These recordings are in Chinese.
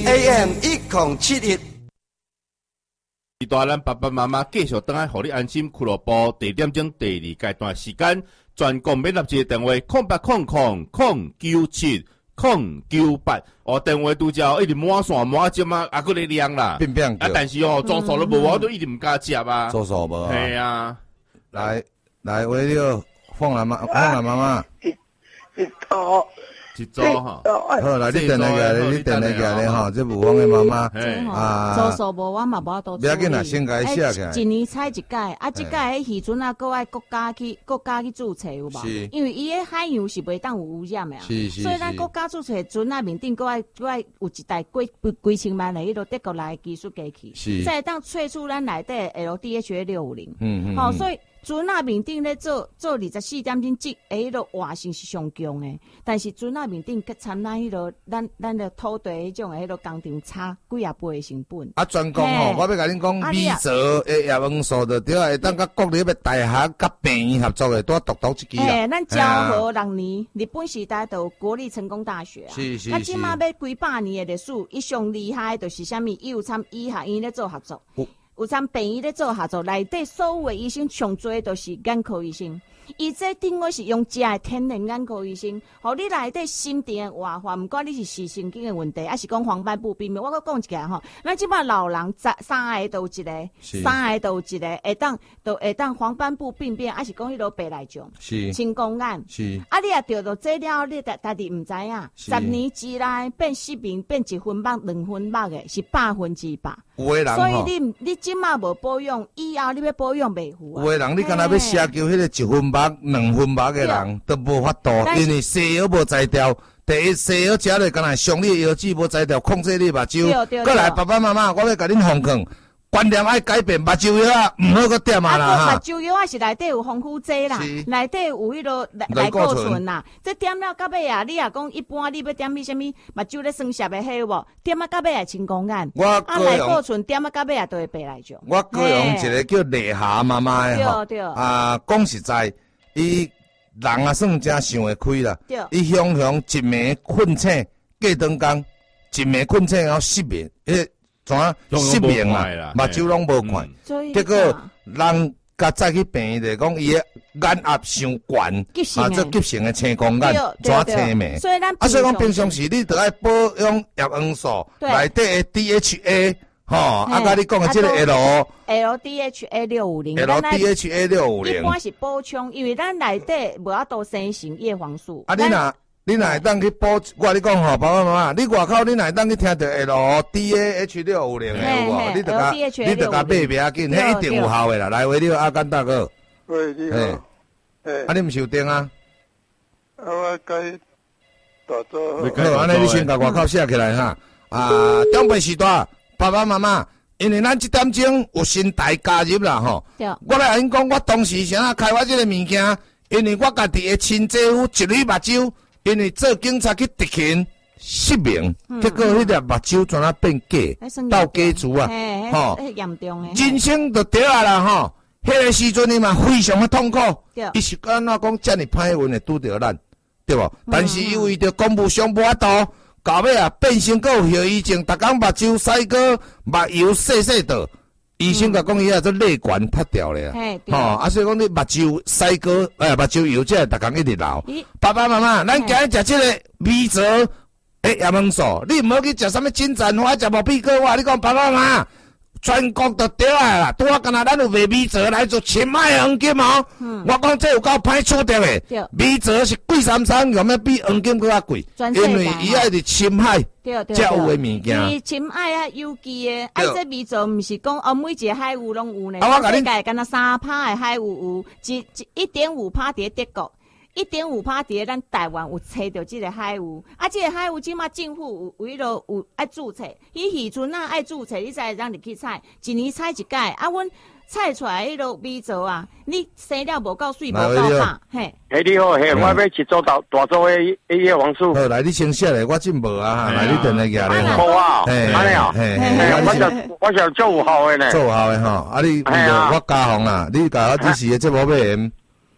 AM 1071。 时代咱爸爸妈妈继续等来，互你安心俱乐部第点钟第二阶段时间，专供免纳一个电话0800009798哦，电话拄则一直满线满接嘛，还佫咧亮啦。 变变啊，但是哦，装数都无，我都一直毋敢接啊。 做数无？ 系啊， 来，为了凤兰妈妈。 一组哈， 好啦，你电来个，你电来个吼，这武芳的妈妈啊， 做数无我嘛无法度。 不要紧啦，先甲伊写起来。 一年采一届，啊，即届迄渔船啊，搁爱国家去注册有无？因为伊迄海洋是袂当有污染的啊。 是。 所以咱国家注册船啊，面顶搁爱有一台几千万的迄个德国来的技术机器， 是。 再当萃出咱内底 LDHA 650。 好， 所以。船啊面顶咧做24点钟即迄个活性是上强的，但是船啊面顶佮参咱迄个咱的土地迄种的迄个工厂差几啊倍的成本。 啊，专讲吼，我要甲恁讲，米泽的叶黄素就对啊，会当甲国立的大学甲病院合作的，都独独一支啦。 咱昭和6年，日本时代就有国立成功大学啊。 是。 啊，即马要几百年的历史，伊上厉害的就是啥物？伊有参医学院咧做合作。有参病院咧做合作，内底所有的医生上多都是眼科医生。伊这顶我是用食的天然眼科医生，互你内底心电的活化，毋管你是神经的问题，还是讲黄斑部病变，我搁讲一个吼，咱即摆老人三个都有一个，会当黄斑部病变，还是讲迄个白内障， 是青光眼， 是。 啊，你也得到这了，你家己毋知影，10年之内变失明，变1分目、2分目的，是100%。 有的人所以你即马无保养，以后你要保养袂赴啊。 有的人你敢若要写叫迄个1分目、2分目的人，都无法度，因为西药无摘掉。第一，西药食咧，敢若上你的药剂无摘掉，控制你目睭。过来，爸爸妈妈，我要甲恁奉劝，观念爱改变，目睭药啊，毋好搁点啊啦哈。 目睭药啊是内底有防腐剂啦，内底有迄个内固醇啦。这点了到尾啊，你也讲一般你要点迄什么目睭咧酸涩的迄有无？点啊到尾啊青光眼。内固醇点啊到尾啊都会白内障。 我个用一个叫丽霞妈妈的吼，讲实在，伊人啊算真想会开啦。伊雄一暝困醒，过当工，一暝困醒后失眠，怎失眠啊？目睭拢无看，结果人甲再去病院来讲，伊的眼压伤悬，做急性的青光眼，怎青眉？所以讲平常时你得爱保养叶黄素内底的 DHA。吼，甲你讲的这个 LDHA 650，LDHA 650， 一般是补充，因为咱内底无法度生成叶黄素。 啊，你若会当去补，我你讲吼，爸爸妈妈，你外口你若会当去听到 LDH 650的有无？你得甲买不要紧，迄一定有效的啦。来，为了阿甘大哥， 喂，你好， 啊，你毋是有电啊？ 我该打做好，安尼你先甲外口写起来哈。中辈时代。爸爸妈妈，因为咱这点钟有新台加入啦吼，我来因讲，我当时啥开发这个物件，因为我家己的亲姐夫一粒目睭，因为做警察去执勤失明，结果迄粒目睭怎啊变假，倒假珠啊， 吼，严重诶， 人生就对啊啦吼，迄个时阵伊嘛非常的痛苦，伊是安怎讲遮尔歹运会拄着咱，对无？但是因为着公务上无法度。到尾啊，变成个有后遗症，逐工目睭洗过，目油细倒。医生甲讲伊啊，做泪管拍掉了啊，所以讲你目睭洗过，目睭油这逐工一直流。爸爸妈妈，咱今日食这个米泽的叶黄素，你唔好去食什么金盏花，食无必果哇！你讲爸爸妈妈，全国都对啊啦，拄啊，敢若咱有卖米泽来做深海黄金哦。我讲这有够歹处着的，米泽是贵33，有咩比黄金更较贵？因为伊爱伫深海才有的物件。 伊深海啊有机的，这米泽毋是讲每一个海域拢有呢。世界敢若3%的海域有，1.5%伫德国。1.5%伫咱台湾有找到这个海域，这个海域即马政府有迄落有爱注册，渔船啊爱注册，你才会让入去采，一年采一届。阮采出来迄落米泽啊，你生了无够水，无够大，嘿。 你好，我要一组大组的叶黄素。 好，来你先写来，我真无啊，来你等下寄来。 无啊，安尼啊，我想做有效的呢。 做有效的吼，你我加红啊，你甲我支持的这无买。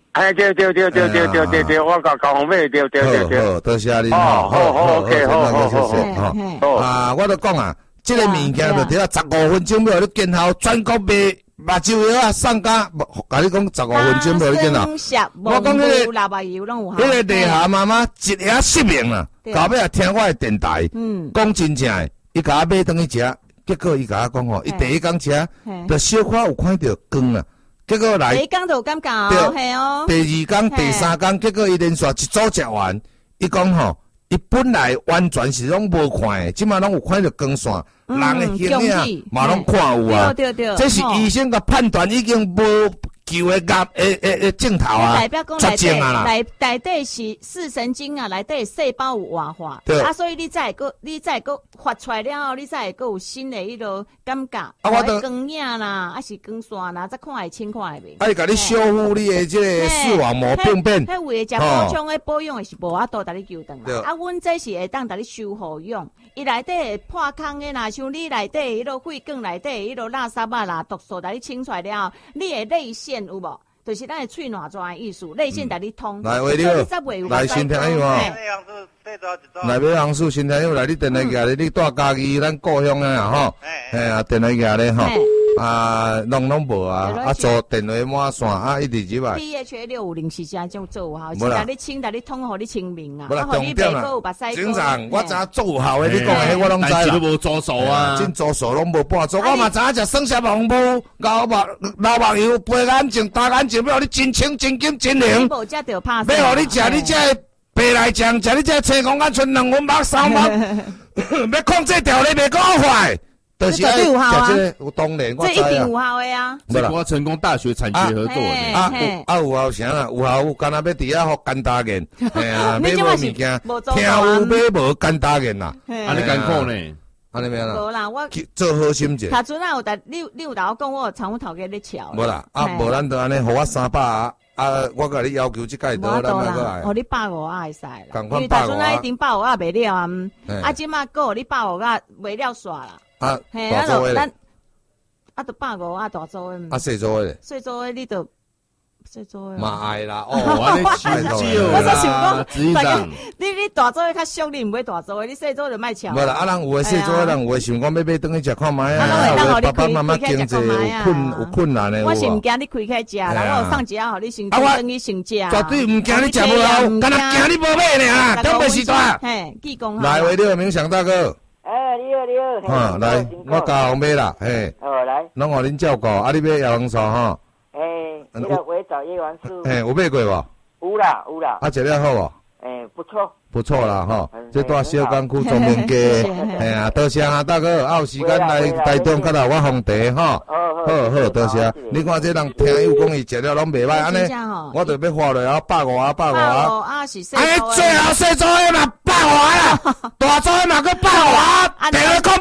哎，对，我搞方面对。 好，多谢你好 OK， 好。 啊，我都讲啊，这个物件就得15分钟要你见效，全国卖目睭药啊，上架，甲你讲15分钟要你见效。我讲迄个内涵妈妈一下失明啦，到尾也听我的电台，讲真正的，伊甲我买回去食，结果伊甲我讲吼，伊第一工食，就小可有看到光啦。结果来， 第一工就有感觉哦，系哦。 第二工、第三工，结果伊连续一组食完，伊讲吼，伊本来完全是拢无看的，即马拢有看到光线，人的形影嘛拢看有啊。对，这是医生个判断已经无旧的镜头啊， 代表讲内底是视神经啊，内底细胞有活化，啊，所以你再个发出来了后，你再个有新的迄个感觉，光影啦，还是光线啦，再看会清看会袂。 啊，伊甲你修复你的这个视网膜病变， 迄为食补充的保养的是无法度甲你救回来。啊，阮这是会当甲你修复用，伊内底会破空的啦，像你内底迄个血管内底迄个垃圾啊啦、毒素，甲你清出来了后，你的泪腺有无？就是咱的喙软转的意思，泪腺甲你通。 来，为了来新听友啊，来买红薯新听友来，你电话寄咧，你带家己咱故乡的啊吼，啊电话寄咧吼，啊拢无啊，啊做电话满线啊一直入来。 DHA650就做有效，是甲你清，甲你通，互你清明啊， 啊互你袂个有目屎。经常我知影做有效的，你讲的我拢知啦。但是都无做数啊，真做数拢无半做，我嘛知影食酸涩红布、老目油、白眼镜、大眼镜。要互你真清、真金、真灵，要互你食你这白内障，食你这青光眼剩2分目、3分，要控制条例袂搞坏，就是食这个有当然我知啊。 这一定有效的啊！ 这我成功大学产学合作的有效啥啦？有效有干那要伫遐互干大眼，哎呀，买无物件，听有买无干大眼啦， 安尼艰苦呢？ 安尼咩啦？ 无啦，我做好心者。 头阵啊有你有甲我讲，我有参我头家咧笑。 无啦，无咱就安尼，互我300啊！我甲你要求即届倒，咱买过来。 互你150啊会使啦。 因为头阵啊一定150啊袂了啊，即马个互你150啊袂了煞啦。 大组的咧。 就150啊大组的。 细组的咧。 细组的你就。细组的嘛爱啦， 我咧少我说想讲，大家你大组的较俗，你毋买大组的，你细组就卖抢。 无啦，人有诶细组的人有诶想讲要买转去食看卖啊，爸爸妈妈经济有困难的。 我是毋惊你开开食啦，我有送一下互你先转去先食。 绝对毋惊你食无好，干那惊你无买呢，当袂时段。 嘿，记讲来，为了冥想大哥。 你好。来，我教买啦，嘿。 来。 拢互恁照顾，啊，你买叶黄素吼。 那个维藻叶黄素， 有买过无？ 有啦。 啊，食了好无？ 不错。 不错啦，吼！这带小港区中面街，哎呀，多谢啊，大哥，有时间来台中，甲来我奉茶，吼。好，多谢。你看这人听友讲伊食了拢袂歹，安尼，我就要花落啊，150啊，150啊。 啊是细。 哎，最后细组的嘛150啊，大组的嘛佫150啊。电话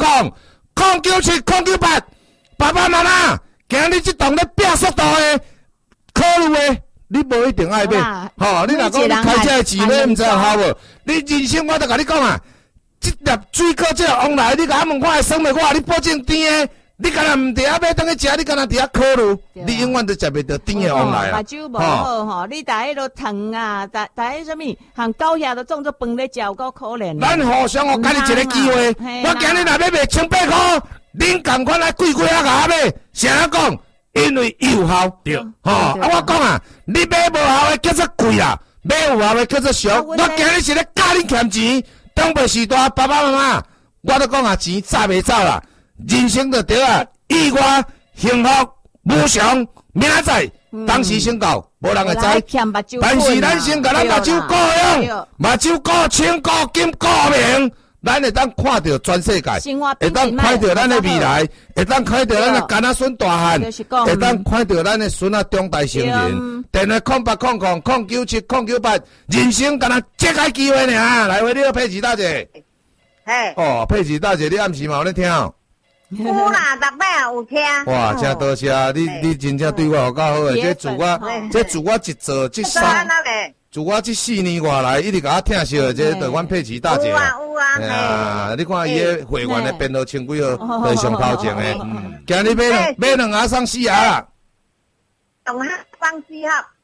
0800097098，爸爸妈妈。今日这栋咧拼速度的考虑的，你无一定爱买，吼！你若讲你开这个钱，你毋知有效无？你人生我都甲你讲啊，这粒水果这往来，你甲我问看会酸袂？我话你保证甜的，你敢若毋伫遐买等去食，你敢若伫遐考虑，你永远都食袂到甜的往来啊！ 目睭无好吼，你逐迄落糖啊，逐迄什么，含狗血都当作饭咧食，有够可怜。 咱互相互家己一个机会，我今日若要卖1800块。恁共款来贵啊甲我买，啥讲？因为有效，对，我讲啊，你买无效的叫做贵啦，买有效的叫做俗。我今日是咧教恁欠钱，当袂时大爸爸妈妈，我都讲啊，钱早袂走啦，人生就对啊，意外、幸福、无常、明仔当时先到，无人会知。但是咱先甲咱目睭顾用，目睭顾清、顾金、顾明。咱会当看到全世界，会当看到咱的未来，会当看到咱的囡仔孙大汉，会当看到咱的孙仔长大成人。电话0800097098，人生敢若这个机会尔，来为你佩奇大姐。 嘿。 佩奇大姐，你暗时嘛有咧听？ 有啦，逐摆也有听。 哇，真多谢，你真正对我有够好诶，这自我一做这3。自我这4年外来，一直甲我听惜的，这就阮佩奇大姐啦。 有啊。 哎呀，你看伊的会员的编号千几号，都上头前的。今日买2盒送4盒。 2盒放4盒。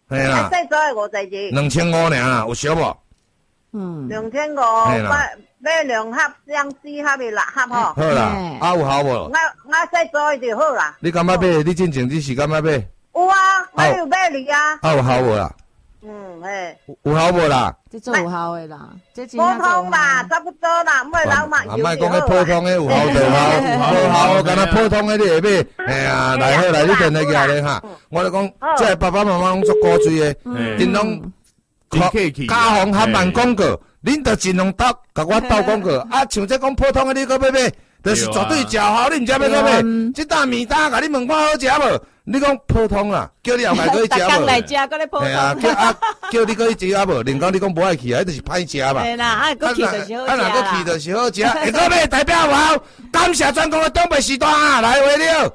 嘿啦， 细组的50只 2500啦，有俗无 ？2500，买2盒，两4盒的6盒吼。 好啦，啊有效无？ 我细组的就好啦。 你敢要买？你进前你是敢要买？ 有啊，我有买你啊。 啊有效无啦？ 嘿。 有效无啦？ 这做有效的啦，这普通啦，差不多啦，唔会老嘛有。莫讲个普通的有效就好，无效敢若普通的你会买？哎呀，来好来，你等下举咧哈。我咧讲，这爸爸妈妈拢做古锥的，因拢家风含慢广告，恁着尽量甲我斗广告。啊，像这讲普通的你搁要买，就是绝对食好，你毋知要搁买。这担面担，甲你问看好食无？你讲普通啦，叫你后摆可以食无？ 逐工来食，搁咧普通。 叫你可以食啊无？另讲你讲无爱去啊，就是歹食嘛。 对啦，啊，搁去就是好食啦。 啊，若搁去就是好食。会搁买代表有效，感谢全国的东北时段啊，来回了。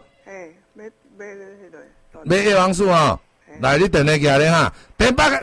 买叶黄素哦，来你电话举咧哈，电话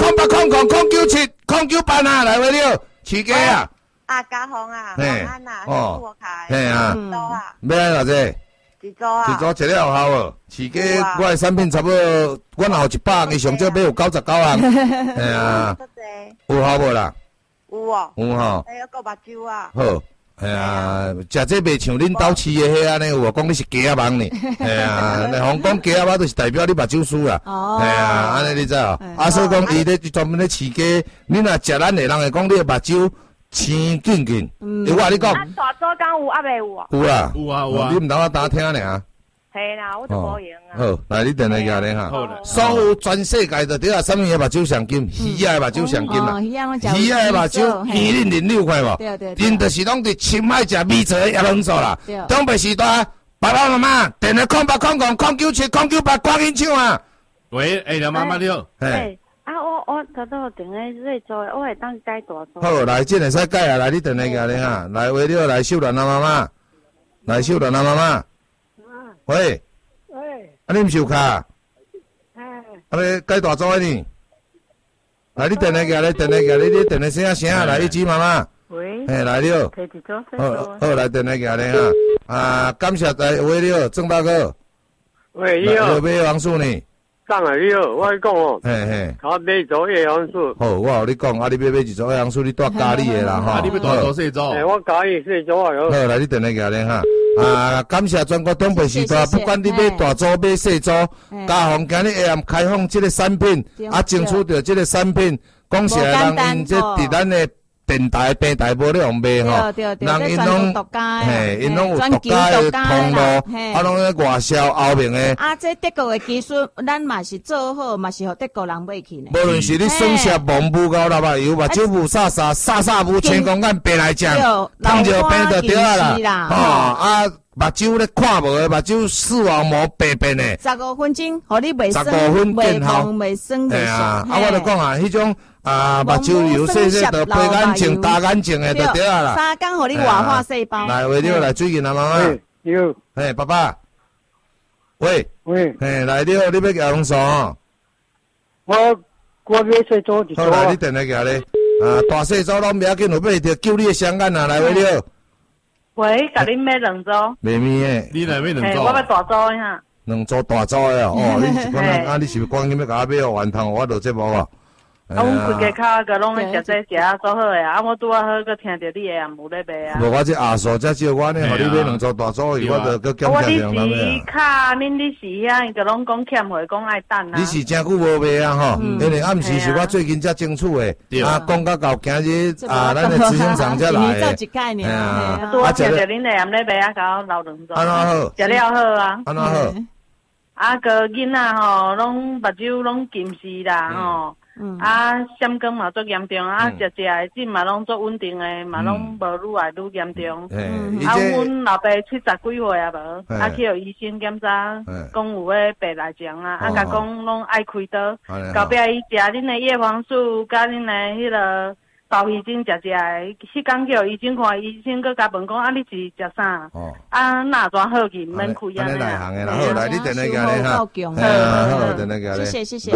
080009970998啊，来回了，起价啊。 啊，家风啊，晚安啊，我开。 嘿啊，买偌济？一组一了有效无？起价我的产品差不多，阮后100以上，这买有99项。嘿啊，有效无啦？ 有哦。 有吼。 还有个目睭啊。 好。哎呀，食这袂像恁兜饲的迄安尼有无？讲你是鸡仔网呢？哎呀，你讲鸡仔网就是代表你目睭输啦。哦。哎呀，安尼你知哦？啊，所以讲伊咧专门咧饲鸡，你若食咱的人会讲你的目睭青紧紧。我话你讲。 啊，大组讲有啊未有啊？ 有啊。 有啊有啊。 你毋当我打听尔。 系啦，我就无用啊。 好，来你电话举咧哈。好。所有全世界的对啊，什么的目睭上金，鱼仔的目睭上金啦。鱼仔的目睭，鱼鳞06块无？因就是拢伫深海食米做的叶黄素啦。东北时代，爸爸妈妈，电话080009970998，赶紧抢啊！ 喂，梁妈妈你好。 嘿。啊，我头头电话在做，我会当改大做。 好，来，这会使改啊！来，你电话举咧哈，来为了来秀兰妈妈，来秀兰妈妈。喂，啊你毋是有卡？啊你改大组的呢？来，你电话举咧，你电话声声来，一支妈妈。 喂。 嘿，来了。好，来电话举咧哈。啊，感谢来喂了，郑大哥。 喂，你好。 买黄素呢？ 上来你好，我讲哦。 嘿嘿。 我买做叶黄素。 好，我互你讲，啊你要买一组叶黄素，你带咖喱的啦哈。 你要大组细组？ 我咖喱细组啊。 好，来你电话举咧哈。啊！感谢全国东北时代，不管你买大组买细组，家宏今日下暗开放这个产品，啊，争取到这个产品，讲实来人因这伫咱的电台平台无咧用卖吼，人因拢嘿，因拢有独家的通路，啊，拢咧外销后面的。 啊，这德国的技术，咱嘛是做好，嘛是互德国人买去呢。 无论是你酸涩蒙母膏啦吧，油目睭母沙母全公干白来讲，烫着病就对啦。吼啊，目睭咧看无的，目睭视网膜白变的。 15分钟，互你袂酸， 袂痛， 袂酸，袂酸。啊，我就讲啊，迄种。啊，目睭油细细的，白眼睛、大眼睛的，就对啊啦。 3工互你活化细胞。 来，为了来最近啊，妈妈。 有。 嘿，爸爸。喂。嘿，来了，你要叶黄素哦。 我买细组一组。 好，来，你电话举咧。啊，大细组拢不要紧，有买着救你的双眼啊，来为了。 喂，甲恁买2组。 卖面的。 你来买2组。 我要大组的哈。 2组大组的哦，你是讲啊？你是讲去要甲我买哦？完汤我录节目啊？ 啊，阮规家口个拢咧食这食啊，做好诶啊！我拄啊好，佮听着你下暗有咧卖啊。无， 我这阿叔才招我呢，互你买2组大组，我着佮减价量啦。 我你是卡，恁你是遐，个拢讲欠货，讲爱等啊。 你是真久无卖啊吼，因为暗时是我最近才争取诶，啊，讲到到今日啊，咱诶执行长才来诶。 哎呀，拄啊听着恁下暗咧卖啊，甲我留2组。 安怎好？ 食了好啊。 安怎好？ 啊，个囡仔吼，拢目睭拢近视啦吼。 啊，闪光嘛足严重，啊，食诶症嘛拢足稳定诶，嘛拢无愈来愈严重。啊，阮老爸70几岁啊无，啊去互医生检查，讲有迄白内障啊，啊甲讲拢爱开刀。后壁伊食恁诶叶黄素，甲恁诶迄个包鱼精食诶，迄工去互医生看，医生佮甲问讲啊，你是食啥？啊，哪怎好去，免开啊？ 安尼来行诶啦，好来，你电话举咧哈，好，电话举咧， 谢谢。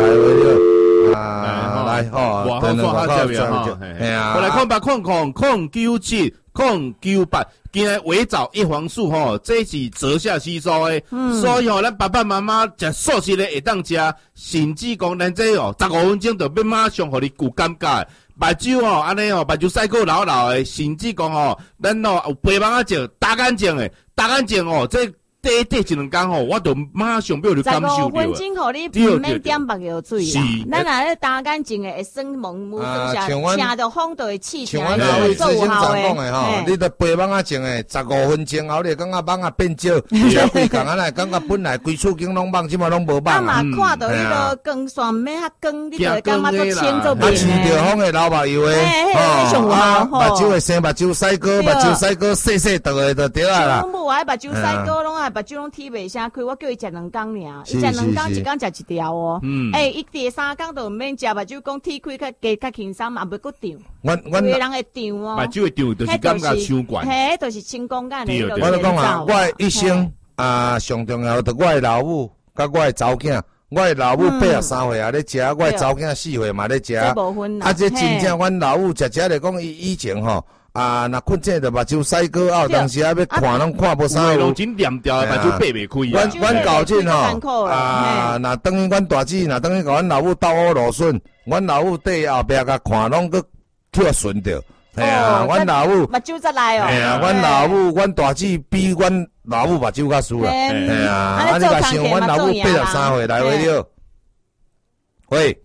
啊，来吼， 我好说下这边哈，我来看吧，097 0998，今日伪造叶黄素吼，这是折下吸收的，所以吼，咱爸爸妈妈食素食的会当食，甚至讲咱这哦15分钟就要马上互你有感觉。目睭哦，安尼哦，目睭洗过老老的，甚至讲哦，咱哦有白茫仔症、打眼症的，打眼症哦，这短一两工吼，我就马上要有感受到。15分钟互你唔免点目药水啦。咱若咧打眼症的，会酸蒙目睭下，听到风就会刺起来，会做有效的。 你着白茫仔症的，15分钟后你感觉茫仔变少，遮规工啊来感觉本来规厝间拢茫，即马拢无茫。 啊嘛看到迄个光线免较光，你就会感觉做清做白。 啊，饲着风的老目油的，目睭会生目睭洗膏，目睭洗膏细细倒的就对啊啦。 像母爱目睭洗膏拢爱。目睭拢舔袂下开，我叫伊食2工尔，伊食2工一工食1条哦。伊第3工就毋免食，目睭讲舔开较轻松，嘛袂佫胀。有个人会胀哦， 目睭会胀，就是感觉伤悬。 嘿，就是轻光感的。 我就讲啊，我一生上重要的，我的老母甲我的查某囝，我的老母83岁啊咧食，我的查某囝4岁嘛咧食。这真正阮老母食来讲，以前吼。若困醒着目睭洗膏后，当时要看拢看无啥有。 真黏掉的，目睭闭袂开。 阮搞阵吼，若等于阮大姊，若等于甲阮老母斗乌芦笋，阮老母缀后壁甲看拢佫跳顺着。嘿啊，阮老母目睭才来哦。 嘿啊，阮老母，阮大姊比阮老母目睭较输啦。嘿啊，你甲想，阮老母83岁来回了。喂。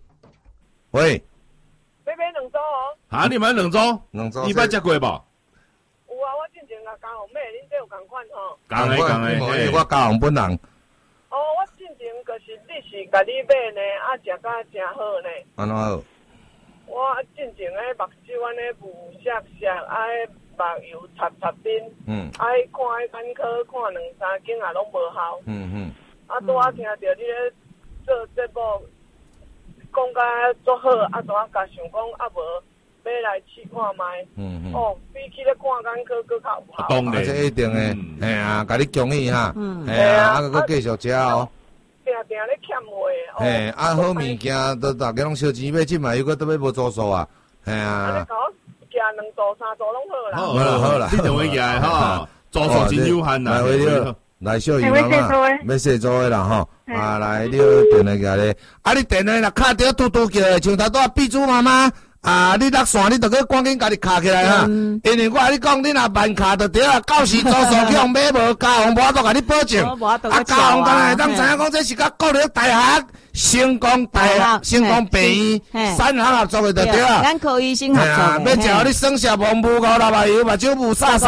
买2组哦。 啊，你买2组？你捌食过无？有啊，我之前甲嘉宏买，恁这有共款吼。 共的，我嘉宏本人。 哦，我之前就是你是甲你买呢，食甲真好呢。 安怎好？ 我之前诶目睭安尼雾涩涩，目油插冰，看眼科看2-3间也拢无效。拄仔听着你咧做节目。讲甲足好，拄仔甲想讲无要来试看卖。比起咧看眼科佫较有效。 当然，这一定诶，嘿啊，甲你恭喜哈，嘿啊，佫继续食哦。 定咧欠货。 嘿，好物件都大家拢烧钱买，即卖又佫都要无做数啊，嘿啊。 甲我寄2组3组拢好啦。 好啦， 你就会寄吼，做数真有限啦。 来小姨妈妈，要洗澡的啦吼，来你电话过来，你电话若卡着嘟嘟叫，像头拄闭珠妈妈，你落线你着去赶紧家己卡起来哈，因为我甲你讲，你若慢卡就对啊，到时做数去用买无，嘉宏无法度甲你保证，嘉宏当然会当知影讲这是甲国立大学、成功大学、成功病院3行合作的就对啊， 咱科医生合作要食你省下望雾高老目油，目睭雾洒雾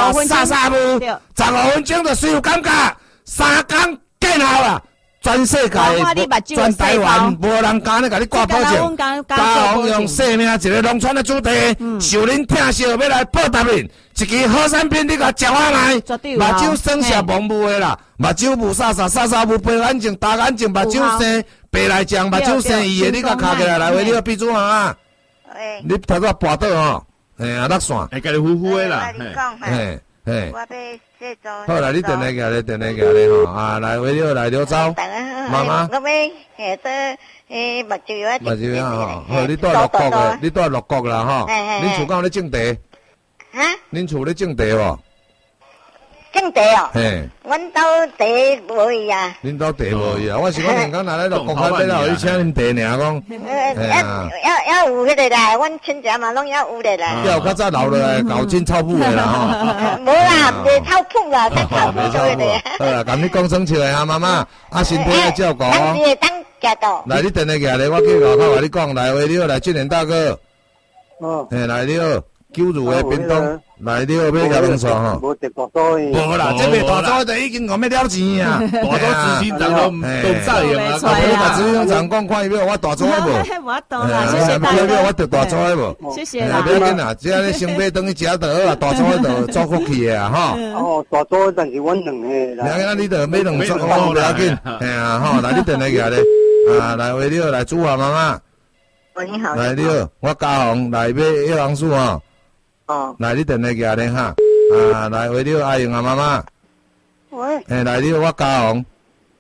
，15分钟就随有感觉，3工见效啦。全世界、全台湾，无人敢咧甲你挂保证。嘉宏用生命一个农村的主题，受恁疼惜要来报答恁。一支好产品，你甲食下来，目睭省下望雾的啦，目睭雾洒雾白眼睛、大眼睛，目睭生白内障、目睭生异的，你甲卡起来来，你个闭住啊！你头拄跋倒吼，落线， 会甲你呼呼的啦， 嘿。 我要洗澡。 好啦，你电话过来，吼，来为了来了走，妈妈。 我要下到目睭药。 目睭药吼，好，你住6国的，你住6国啦吼。恁厝敢有咧种地？恁厝咧种地无？ 种地哦。 嘿。 阮兜地无伊啊。 恁兜地无伊啊？我是讲，人讲若咧6国海底啦，去请恁地尔讲。 要有迄个啦，阮亲戚嘛拢要有的啦。 要较早留落来搞真臭妇的啦吼。 无啦，袂臭妇啦，臭妇做的。 好啦，咁你讲生笑的哈，妈妈，身体要照顾哦。 当时当食到。 来，你电话过来，我去外口甲你讲，来，为了来俊年大哥。来了。九如的冰冻，来了要加两串吼。 无得大组的。 无啦，这袂大组的已经我要了钱啊。 大组资金涨都晒用啊。 我把资金涨光看伊要我大组的无。 我懂啦，谢谢大哥。 我得大组的无。 谢谢啦。 不要紧啦，只要你先买等于食就好啊，大组的就做福气的啊吼。 哦，大组但是阮两个。 那你就买两组，不要紧。嘿啊吼，来你电话过来，来为了来煮饭妈妈。 你好。 来你好，我嘉宏来买叶黄素吼。来，你电话过来哈，来为了阿英啊妈妈， 喂， 来你我嘉宏，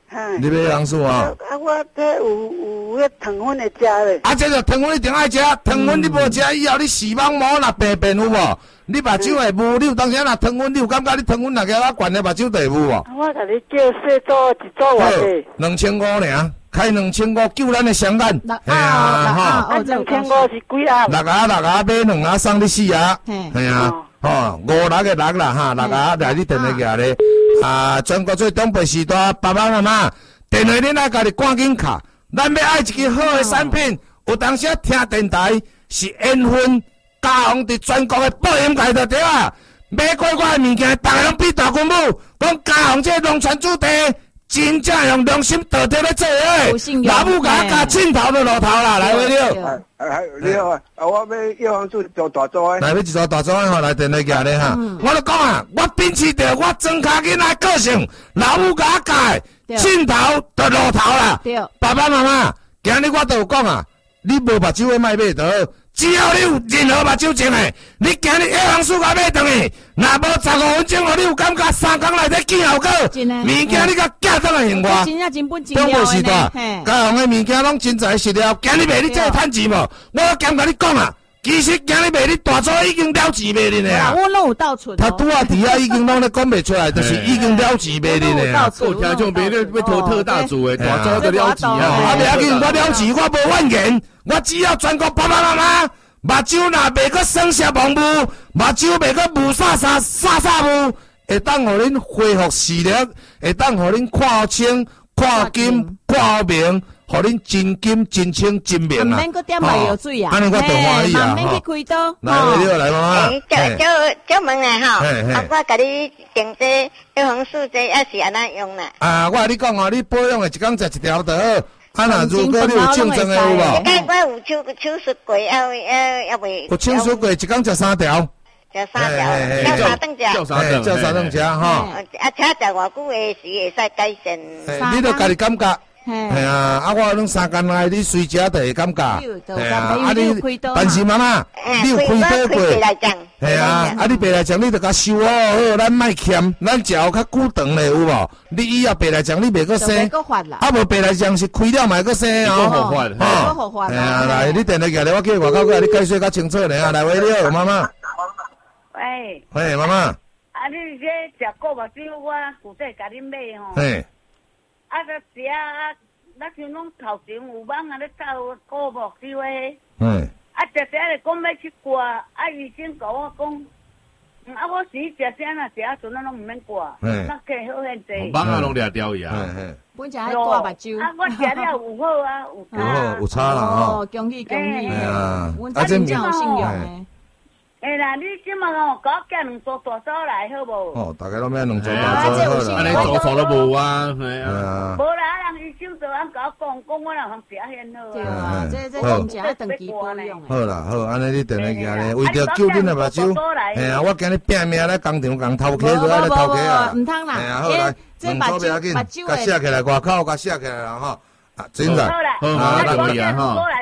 你要叶黄素啊？ 我这有迄糖分会食咧。 这个糖分一定爱食，糖分你无食以后，你视网膜若变有无？你目睭会雾，你有当时若糖分，你有感觉你糖分若加悬的目睭就会雾哦。 我甲你叫细组一组偌济 ？2500尔，开2500救咱的双眼。 嘿啊，2500是几盒？6 盒买2盒送你4盒。嘿啊，5、6个6啦哈，6盒来你电话寄咧。全国最长辈时代，爸爸妈妈，电话恁爱家己赶紧卡。咱要爱一支好的产品，有当时听电台是缘分。嘉宏伫全国的播音界就对啊，买过我的物件，大家拢比大君母。讲嘉宏这农村主题，真正用良心道德咧做诶。老母甲加镜头就落头啦，来回了。 你好啊，我要叶黄素做大组诶。 来，要一组大组诶吼，来电话寄咧哈。我就讲啊，我秉持着我庄卡囡仔个性，老母甲加镜头就落头啦。爸爸妈妈，今日我都有讲啊，你无目睭诶卖买倒。只要你有任何目睭症诶，你今日叶黄素甲买倒去，若无15分钟，你有感觉3工内底见效果，物件你甲寄倒来用我。中国时代，嘉宏诶物件拢真材实料，今日卖你这有趁钱无？我兼甲你讲啊，其实今日卖你大组已经了钱卖恁诶啊。 我拢有到存。 他拄仔伫遐已经拢咧讲袂出来，就是已经了钱卖恁诶啊。 有听种卖咧要投特大组诶，大组就了钱啊。 袂要紧，我了钱，我无怨言。我只要全国爸爸妈妈，目睭若袂阁酸涩蒙雾，目睭袂阁雾煞雾，会当互恁恢复视力，会当互恁看清、看金、看明，互恁真金、真清、真明啊！ 唔免阁点埋药水啊！ 安尼我就欢喜啊！ 免去开刀。 来，你来妈妈。 叫问啊吼，我甲你订这叶黄素这也是安怎用啦？ 我甲你讲哦，你保养的一工食一条就好。若如果你有症状的有无？ 我有手术过，也未。 有手术过，一工食3条。 食3条，叫3顿食。 叫3顿食吼。 请食偌久的时会使改善？ 你著家己感觉。系啊，我拢3工内你随食就会感觉。系啊，你但是妈妈，你有开刀过？系啊，你白内障你著甲收好，咱莫欠，咱食较久长咧有无？你以后白内障你袂阁生，无白内障是开了嘛阁生哦。 系啊，来你电话过来，我去外口甲你解说较清楚咧啊，来喂你好，妈妈。 喂。 喂，妈妈。 你这食果目酒，我负责甲你买吼。 嘿。 食咱像拢头前有网咧走果目酒诶。食咧讲要去挂，医生甲我讲，我时食啥若食阵咱拢毋免挂，那计好限制。 网啊拢掠掉伊啊。 本食爱挂目酒。 我食了有好啊， 有差啦吼。 恭喜恭喜！阮这真正有信用诶。 啦，你即马甲我寄2组大组来好无？ 大家拢买2组大组好啦。 安尼组都无啊，系啊。 无啦，人医生就甲我讲我若通食现好。 对啊，这真正要长期保养。 好啦，好，安尼你电话寄咧，为着救恁的目睭。系啊，我今日拼命咧工厂共头壳就爱咧头壳啊。 唔通啦。 系啊，好来，2组不要紧，甲写起来外口，甲写起来啦吼。真的， 好，可以啊哈。好，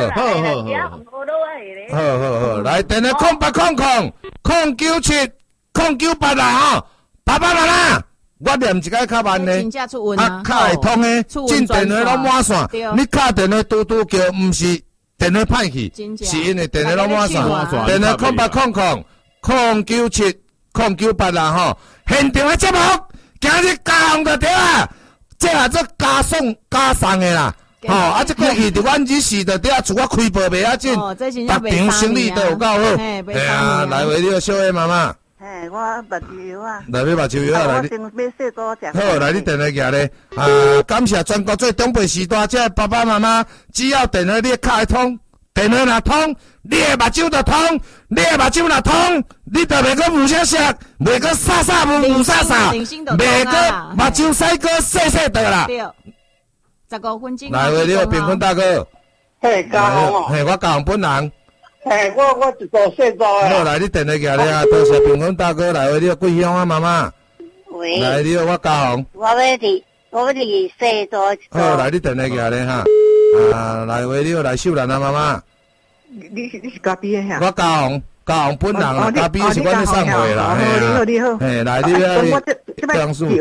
来电话0800097098啦吼，爸爸妈妈，我念一个较慢的，较会通的，进电话拢满线，你敲电话嘟嘟叫，唔是电话歹去，是因为电话拢满线，电话0800097098啦吼，现场的节目，今日嘉宏就对啊。这也做加送的啦，这过去伫阮日时就伫遐，除我开播袂要紧，逐场生意都有够好。啊，来为你小妹妈妈。 我目睭药啊。 来买目睭药啊，来你。好，来你电话寄咧。感谢全国最长辈时代，这爸爸妈妈，只要电话你敲会通，电话若通，你的目睭就通，你的目睭若通，你就袂阁雾色色，袂阁煞雾煞，袂阁目睭洗过细倒啦。 对，15分钟。 来，你好，平坤大哥。 嘿，嘉宏哦。 嘿，我嘉宏本人。 嘿，我一组细组的。 好，来你电话寄咧啊，多谢平坤大哥来，你好，贵乡啊妈妈。 喂。 来，你好，我嘉宏。 我要细组。 好，来你电话寄咧哈。来，你好，来秀兰啊妈妈。 你是嘉宾的我嘉宏本人啦，嘉宾是阮咧送货啦， 你好。 嘿，来你啊， 我这黄素。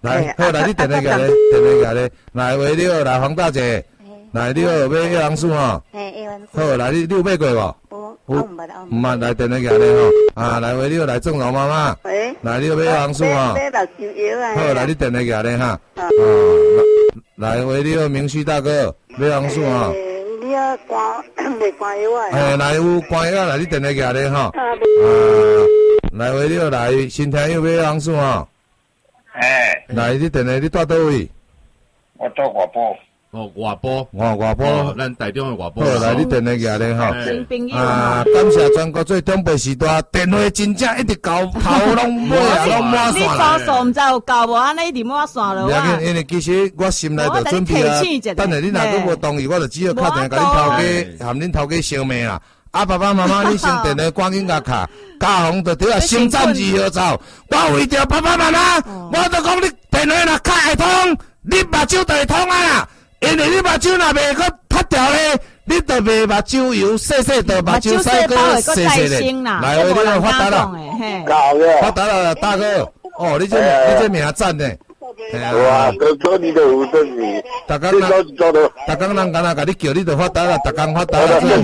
来，好来，你电话过来，电话过来，来喂你好，来黄大姐，来你好，买叶黄素吼，好来，你有买过无？有，唔捌来电话过来吼，啊来喂你好，来郑老妈妈，来你好买叶黄素吼， 买目睭药啊， 好来，你电话过来哈，来喂你好，明旭大哥，买黄素吼。 你要挂袂挂药啊？ 来有挂药来，你电话过来吼，来喂你好，来新听有买黄素吼。来，你电话你住倒位？ 我住外埔。 外埔， 外埔， 咱台中的外埔。 好，来你电话过来吼。 新朋友感谢全国最长辈时代，电话真正一直交头拢尾啊，拢满线啦。 你数唔知有够无？安尼一直满线了哇！ 因为其实我心内就准备啊，等下你若佫无同意，我就只好敲电话甲恁头家，含恁头家相骂啦。啊，爸爸妈妈，你先电话赶紧甲卡，家红就对啊，先暂2号走。我为着爸爸妈妈，我就讲你电话若卡会通，你目睭就会通啊啦。因为你目睭若袂佮拍掉咧，你就袂目睭油洗到目睭洗个洗咧。来，我你发达啦，发达啦，大哥。哦，你这名赞呢。 哇，多你都有真是。 大工人敢若甲你叫，你就发达啦，大工发达啦，这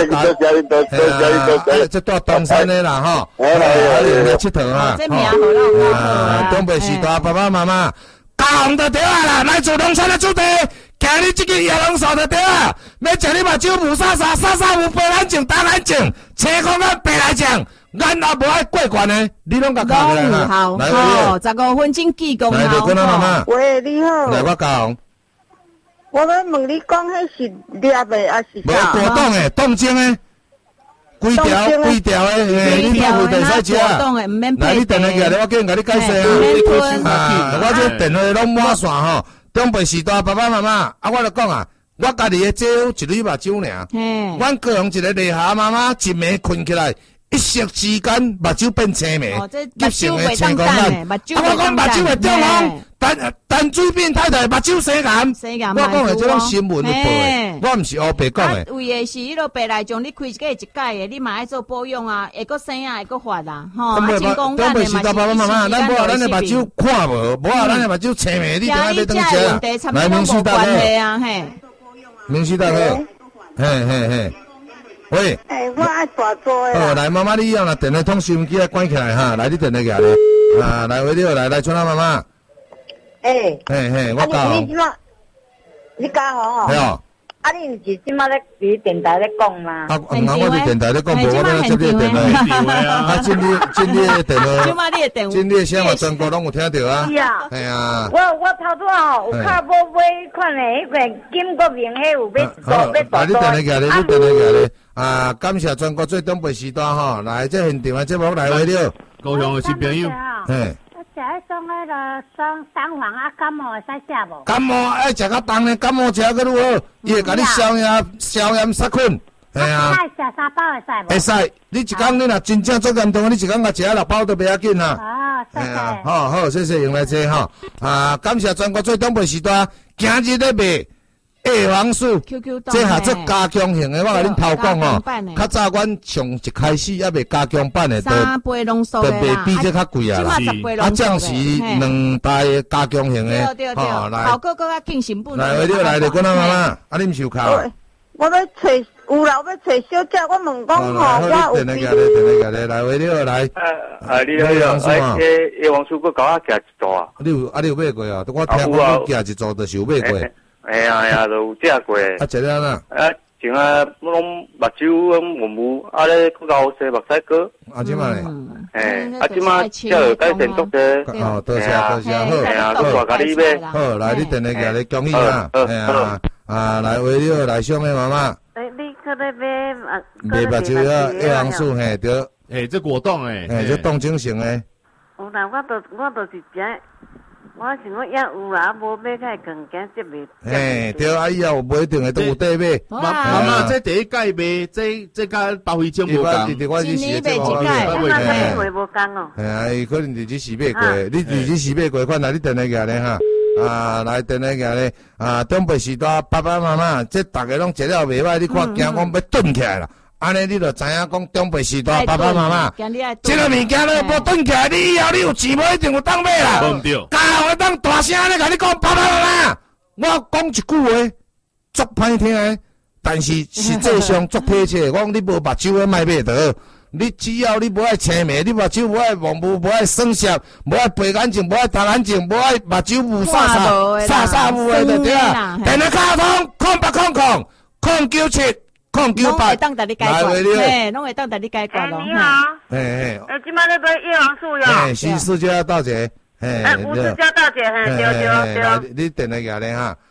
这住东山的啦吼，来佚佗啊，东北时代爸爸妈妈，家红就对啊啦，来自农村的主题。今日这个叶龙嫂就对啊，要食你目睭无沙有白眼镜、大眼镜，青光眼白来讲，眼也无爱过悬的，你拢甲教起来啦。来 ，15分钟记功来，就跟妈妈。 喂，你好。 来，我家红。 我要问你讲，迄是抓的还是啥？ 无果冻的，冻精的，规条的，你冻会袂使食。来，你电话过来，我叫人甲你解释啊。我这电话拢满线吼。中辈时代，爸爸妈妈，我就讲啊，我家己的姐夫一蕊目睭尔，阮高雄一个内下妈妈一暝困起来，一夕之间目睭变青眉，急性的青光眼。我讲目睭会中风，但水变太大，目睭生癌。我讲的这种新闻的报的，我毋是黑白讲的。 为的是迄落白内障，你开一个的，你嘛爱做保养啊，会搁生啊，会搁发啊，吼。青光眼的嘛是爸爸妈妈，咱无咱的目睭看无，无咱的目睭青眉，你定爱要当食啊。来，明旭大哥，明旭大哥，嘿。喂， 我爱大做的。 好，来，妈妈，你以后若电话通收音机关起来哈，来，你电话过来，来，喂，你好，来，春兰妈妈。嘿，我教。 你家好哦。 系哦。 啊，你毋是即马咧伫电台咧讲吗？ 我伫电台咧讲，无我咧接你电话。今日的电话。 今马你的电话。 今日声话全国拢有听到啊。 是啊。 系啊。 我头拄吼有卡无买款的迄个金国明迄有要大你电话过来，你电话过来。感谢全国最东北时段吼，来这现场的节目来为了。 高雄的新朋友。 嘿。 食迄种迄个双黄啊，感冒会使食无？ 感冒爱食较重呢，感冒食个如何？伊会甲你消炎杀菌。系啊。 爱食3包会使无？ 会使，你一工你若真正做严重，你一工甲食6包都袂要紧啦。 谢谢。 好，谢谢用来这吼。感谢全国最东北时段，今日咧卖。叶黄素，这下做加强型的，我甲恁头讲哦。较早阮从一开始还未加强版的，都未比这较贵啊啦。这样是2袋的加强型的。 对，来。头哥较更新本。 来，你来就跟咱妈妈，你毋是有卡？ 我要找有啦，要找小姐，我问讲吼，我有。 电话来，喂，你好，来。 你好，叶黄素佮搞我寄一组啊？ 你有买过啊？我听讲寄一组就是有买过。 哎呀，都有食过。 食了啦。 像拢目睭模咧佫搞洗目屎膏。 即摆咧。即摆才有改善足者。 多谢，好。 我甲你买。 好，来，你电话过来恭喜啊！来，为了来上的妈妈。 你可咧买目睭药叶黄素嘿对。 这果冻这冻精型的。 有啦，我就是食。我想讲也有啦，无买太强，惊接袂。 对啊，以后有买定的都有得买。 妈妈，这第一届卖，这甲包飞机无共。 今年卖一届， 买无共哦。 伊可能日时买过，你日时买过，看来你电话过来哈。来电话过来，东北时代爸爸妈妈，这大家拢食了袂歹，你看惊讲要顿起来啦。 安尼你就知影讲长辈时代爸爸妈妈，这个物件咧无蹲起来，你以后你有钱无一定有当买啦。 无对， 家伙当大声咧甲你讲爸爸妈妈，我讲一句话，足歹听的，但是实际上足贴切。我讲你无目睭诶，卖买得。你只要你无爱青眉，你目睭无爱望无爱酸涩，无爱闭眼睛，无爱眨眼睛，无爱目睭雾煞雾诶，就对啊。电话卡通0800-097-098， 拢会当带你解决，嘿，拢会当带你解决咯。 你好，今摆咧买叶黄素哟。 徐世家大姐， 吴世家大姐，对。 你电话过来哈。